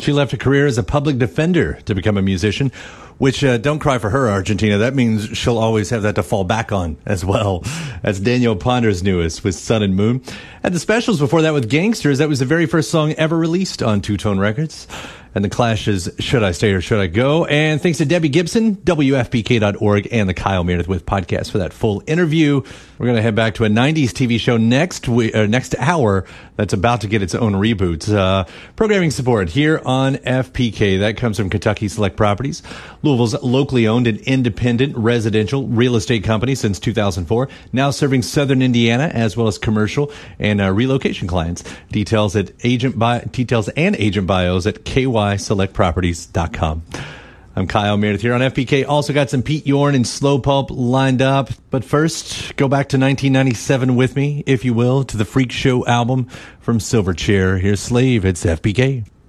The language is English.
She left a career as a public defender to become a musician, which don't cry for her, Argentina. That means she'll always have that to fall back on as well. That's Danielle Ponder's newest with Sun and Moon. Had the specials before that with Gangsters. That was the very first song ever released on Two Tone Records. And the Clash's Should I Stay or Should I Go? And thanks to Debbie Gibson, WFPK.org, and the Kyle Meredith with podcast for that full interview. We're going to head back to a 90s TV show next hour that's about to get its own reboot. Programming support here on FPK. That comes from Kentucky Select Properties, Louisville's locally owned and independent residential real estate company since 2004, now serving Southern Indiana as well as commercial and relocation clients. Details and agent bios at kyselectproperties.com. I'm Kyle Meredith here on FPK. Also got some Pete Yorn and Slow Pulp lined up. But first, go back to 1997 with me, if you will, to the Freak Show album from Silverchair. Here's Slave. It's FPK.